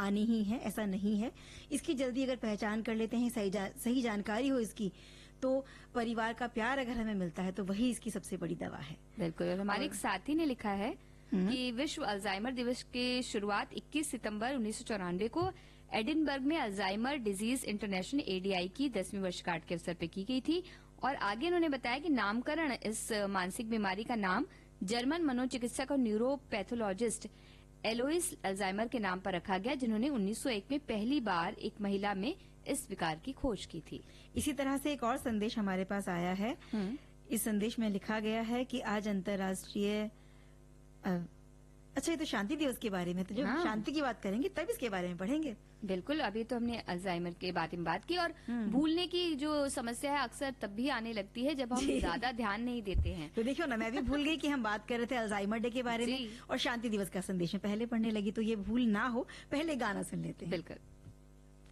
हानि ही है, ऐसा नहीं है। इसकी जल्दी अगर पहचान कर लेते हैं, सही जानकारी हो इसकी, तो परिवार का प्यार अगर हमें मिलता है तो वही इसकी सबसे बड़ी दवा है। बिल्कुल। और हमारे एक साथी ने लिखा है कि विश्व अल्जाइमर दिवस की शुरुआत 21 सितंबर 1994 को एडिनबर्ग में अल्जाइमर डिजीज इंटरनेशनल ADI की 10वीं वर्षगांठ के अवसर पर की गई थी। और आगे उन्होंने बताया कि नामकरण इस मानसिक बीमारी का नाम जर्मन मनोचिकित्सक और न्यूरोपैथोलॉजिस्ट एलोइस अल्जाइमर के नाम पर रखा गया, जिन्होंने 1901 में पहली बार एक महिला में इस विकार की खोज की थी। इसी तरह से एक और संदेश हमारे पास आया है। इस संदेश में लिखा गया है कि आज अंतर्राष्ट्रीय अच्छा, ये तो शांति दिवस के बारे में, तो जब शांति की बात करेंगे तब इसके बारे में पढ़ेंगे। बिल्कुल। अभी तो हमने अल्जाइमर के बारे में बात की, और भूलने की जो समस्या है अक्सर तब भी आने लगती है जब हम ज्यादा ध्यान नहीं देते हैं। तो देखियो ना, मैं भी भूल गई कि हम बात कर रहे थे अल्जाइमर डे के बारे में और शांति दिवस का संदेश में पहले पढ़ने लगी, तो ये भूल ना हो, पहले गाना सुन लेते हैं। बिल्कुल।